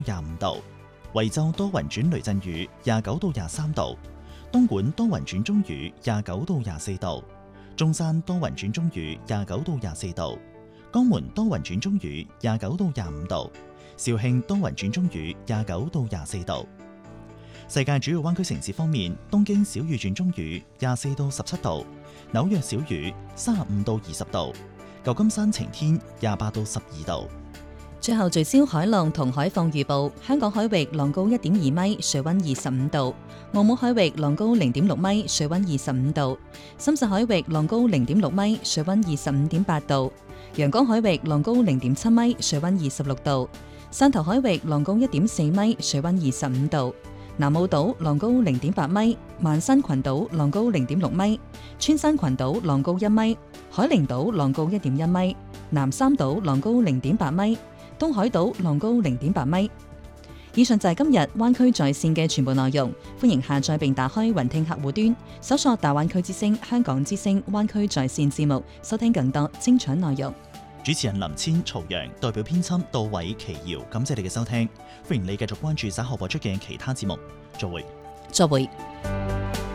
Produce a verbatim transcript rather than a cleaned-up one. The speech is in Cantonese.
廿五度，惠州多雲轉雷陣雨，廿九到廿三度，東莞多雲轉中雨，廿九到廿四度，中山多雲轉中雨，廿九到廿四度，江門多雲轉中雨，廿九到廿五度，肇慶多雲轉中雨，廿九到廿四度。世界主要灣區城市方面，東京小雨轉中雨，廿四到十七度，紐約小雨，三十五到二十度，舊金山晴天，廿八到十二度。 最後聚焦海浪同海況預報，香港海域浪高一點二米，水溫二十五度；澳門海域浪高零點六米，水溫二十五度；深圳海域浪高零點六米，水溫二十五點八度；陽江海域浪高零點七米，水溫二十六度；汕頭海域浪高一點四米，水溫二十五度；南澳島浪高零點八米，萬山群島浪高零點六米，穿山群島浪高一米，海陵島浪高一點一米，南三島浪高零點八米，東海島浪高零點八米。以上就係今日灣區在線嘅全部內容，歡迎下載並打開雲聽客戶端，搜索大灣區之聲、香港之聲、灣區在線節目，收聽更多精彩內容。 主持人林千、曹陽，代表編輯杜偉、奇瑤，感謝你嘅收聽，歡迎你繼續關注稍後播出嘅其他節目，再會。 再會。